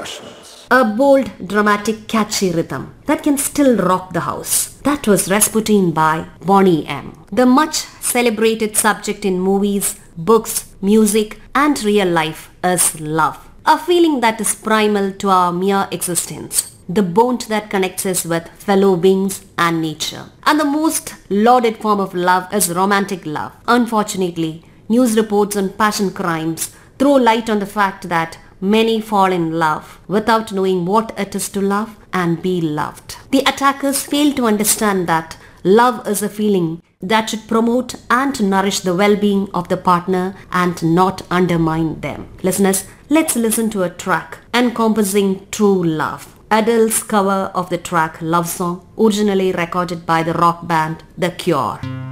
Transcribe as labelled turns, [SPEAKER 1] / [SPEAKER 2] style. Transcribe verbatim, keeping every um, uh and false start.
[SPEAKER 1] discussions.
[SPEAKER 2] A bold, dramatic, catchy rhythm that can still rock the house. That was Rasputin by Boney M. The much celebrated subject in movies, books, music and real life is love. A feeling that is primal to our mere existence. The bond that connects us with fellow beings and nature. And the most lauded form of love is romantic love. Unfortunately, news reports on passion crimes throw light on the fact that many fall in love without knowing what it is to love and be loved. The attackers fail to understand that love is a feeling that should promote and nourish the well-being of the partner and not undermine them. Listeners, let's listen to a track encompassing true love. Adele's cover of the track Love Song, originally recorded by the rock band The Cure.